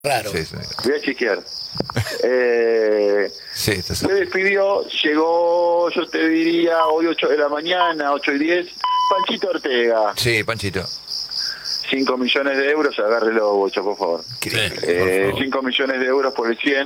Raro. Sí, sí. Voy a chequear. Sí, Se despidió, llegó, yo te diría, hoy 8 de la mañana, 8:10, Panchito Ortega. Sí, Panchito. 5 millones de euros, agárrelo, Bocha, por favor. 5 millones de euros por el 100.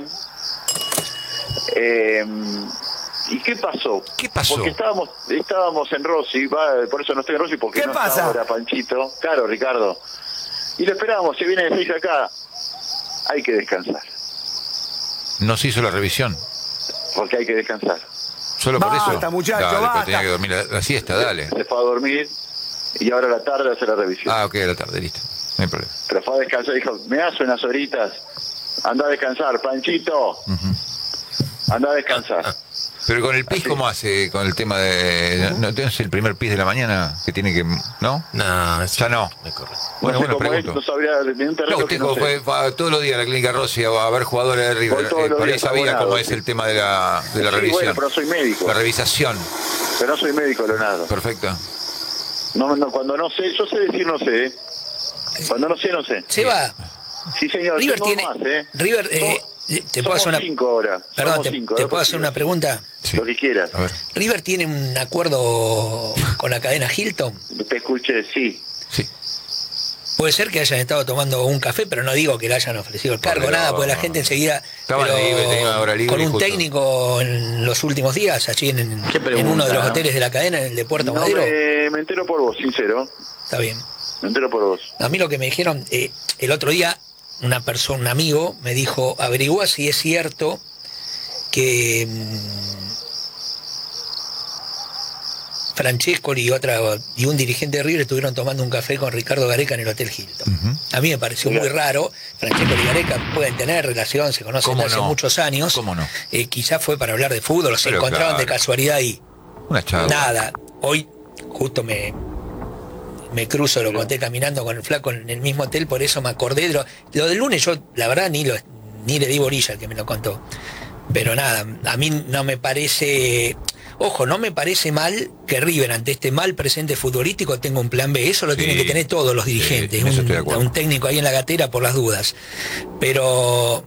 ¿Y qué pasó? ¿Qué pasó? Porque estábamos en Rossi, por eso no estoy en Rossi, porque ¿Qué no pasa? está ahora Panchito. Claro, Ricardo. Y lo esperábamos, se viene de 6 acá. Hay que descansar. No se hizo la revisión. Porque hay que descansar. Solo por eso. Basta, muchacho, Dale, pero basta. tenía que dormir la siesta, dale. Se fue a dormir y ahora a la tarde hace la revisión. Ah, ok, a la tarde, listo. No hay problema. Pero fue a descansar, dijo, me das unas horitas, anda a descansar, Panchito. Anda a descansar. Pero con el pis, ¿cómo hace con el tema de... ¿No tienes el primer pis de la mañana que tiene que... ¿No? No, eso Ya no. es correcto. Bueno, no sé cómo es, pregunto. no sabría, de un terreno No, usted que no sé. va todos los días a la clínica Rossi a ver jugadores de Voy River. todos los Por ahí días sabía abonado, cómo es sí. el tema de la Sí, revisión. bueno, pero no soy médico. La revisación. Pero no soy médico, Leonardo. Perfecto. No, cuando no sé, yo sé decir no sé. Cuando no sé, no sé. Seba, Sí, señor. River tengo tiene... más, River, te puedo hacer una... 5 ahora. Perdón, Somos te 5, puedo hacer una pregunta. Sí. Lo que quieras. A ver. ¿River tiene un acuerdo con la cadena Hilton? Te escuché, sí. Sí. Puede ser que hayan estado tomando un café, pero no digo que le hayan ofrecido el cargo, Porque nada, no, porque la gente enseguida... Estaban pero libres, tenían una hora libre con y un justo. técnico en los últimos días, allí en uno de los ¿no? hoteles de la cadena, en el de Puerto No, Madero. me entero por vos, sincero. Está bien. Me entero por vos. A mí lo que me dijeron, el otro día, una persona, un amigo, me dijo, averigua si es cierto que Francescoli y un dirigente de River estuvieron tomando un café con Ricardo Gareca en el Hotel Hilton. A mí me pareció muy raro. Francescoli y Gareca pueden tener relación, se conocen ¿Cómo hace no? muchos años. ¿Cómo no? Quizás fue para hablar de fútbol, o se Pero encontraron de claro. casualidad ahí. Una charla. Nada, hoy justo me cruzo, lo conté caminando con el flaco en el mismo hotel, por eso me acordé de lo del lunes. Yo la verdad ni le di bolilla al que me lo contó, pero nada, a mí no me parece, ojo, no me parece mal que River ante este mal presente futbolístico tenga un plan B. Eso lo Sí. tienen que tener todos los dirigentes, en eso estoy de acuerdo. un técnico ahí en la gatera por las dudas, pero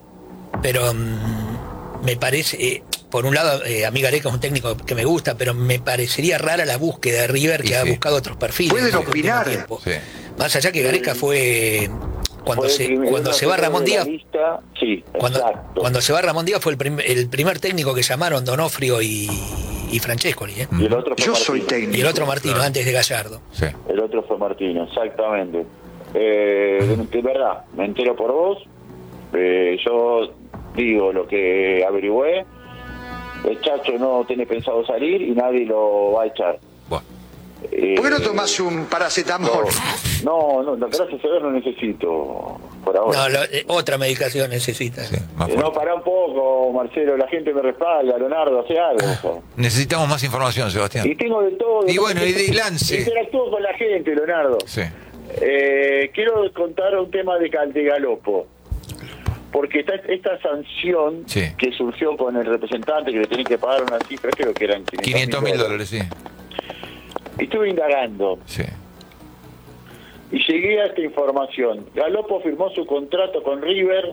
me parece, por un lado, a mí Gareca es un técnico que me gusta, pero me parecería rara la búsqueda de River, que Y ha sí. buscado otros perfiles. Pueden en el último opinar. tiempo. Sí. Más allá que Gareca fue cuando Fue el primero se va Ramón de la Díaz, lista, sí, exacto. cuando se va Ramón Díaz fue el primer técnico que llamaron Donofrio y Francescoli, ¿eh? Y el otro fue Yo soy Martino. técnico. Y el otro Martino, Claro. antes de Gallardo. Sí. El otro fue Martino, exactamente. De verdad, me entero por vos. Yo digo lo que averigüé. El Chacho no tiene pensado salir y nadie lo va a echar. Bueno. ¿Por qué no tomás un paracetamol? No, gracias a Dios no necesito por ahora. No, otra medicación necesita. Sí, más No, fuerte. pará un poco, Marcelo, la gente me respalda, Leonardo, hace algo. Necesitamos más información, Y Sebastián. tengo de todo. Y bueno, y lance. Interactúo con la gente, Leonardo. Sí. Quiero contar un tema de Galopo. Porque esta sanción Sí. que surgió con el representante que le tienen que pagar una cifra, creo que eran $500.000, sí. Estuve indagando Sí. y llegué a esta información. Galopo firmó su contrato con River,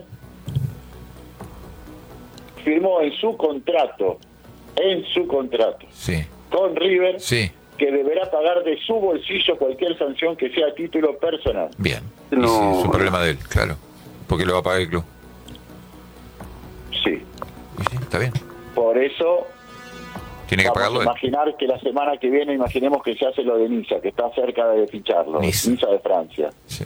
firmó en su contrato Sí. con River, Sí. que deberá pagar de su bolsillo cualquier sanción que sea a título personal. Bien. No. Y sí, es un problema de él, claro. Porque lo va a pagar el club. Sí. Y sí, está bien. Por eso Tiene que vamos pagarlo a él. imaginar que la semana que viene, imaginemos que se hace lo de Niza, que está cerca de ficharlo. Niza. Niza de Francia. Sí.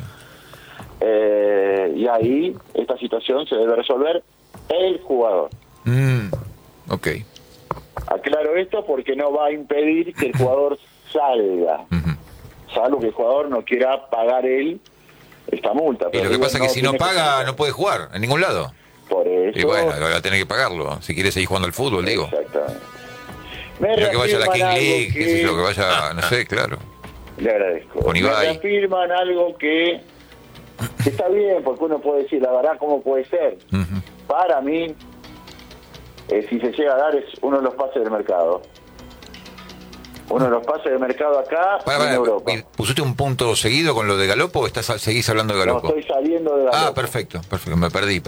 Y ahí esta situación se debe resolver el jugador. Ok. Aclaro esto porque no va a impedir que el jugador salga, Ujú. salvo que el jugador no quiera pagar él esta multa. Y Pero lo que River pasa es que si no tiene paga, pagar. no puede jugar en ningún lado. Por eso. Y bueno, va a tener que pagarlo. Si quiere seguir jugando al fútbol, digo. Exactamente. Me Pero que vaya a la King reafirman algo League, qué sé yo, que vaya, no sé, claro. Le agradezco. Con Me Ibai. reafirman algo que está bien, porque uno puede decir, la verdad, ¿cómo puede ser? Ujú. Para mí, si se llega a dar, es uno de los pases del mercado. Uno de los pases de mercado acá en Europa. ¿Pusiste un punto seguido con lo de Galopo o seguís hablando de Galopo? No, estoy saliendo de Galopo. Perfecto, me perdí.